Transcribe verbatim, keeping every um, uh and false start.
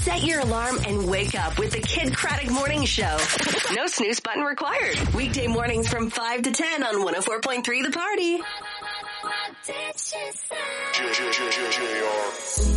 Set your alarm and wake up with the Kid Craddock Morning Show. No snooze button required. Weekday mornings from five to ten on one oh four point three The Party. What did she say?